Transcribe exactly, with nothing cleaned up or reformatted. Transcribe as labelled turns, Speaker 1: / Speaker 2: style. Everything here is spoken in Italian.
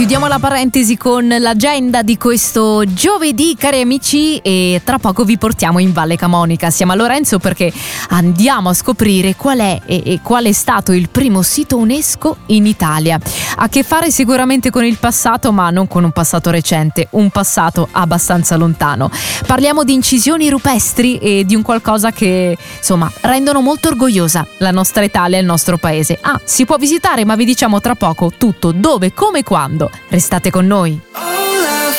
Speaker 1: Chiudiamo la parentesi con l'agenda di questo giovedì, cari amici, e tra poco vi portiamo in Valle Camonica. Siamo a Lorenzo perché andiamo a scoprire qual è e, e qual è stato il primo sito UNESCO in Italia. Ha a che fare sicuramente con il passato, ma non con un passato recente, un passato abbastanza lontano. Parliamo di incisioni rupestri e di un qualcosa che, insomma, rendono molto orgogliosa la nostra Italia e il nostro paese. Ah, si può visitare, ma vi diciamo tra poco tutto, dove, come e quando. Restate con noi.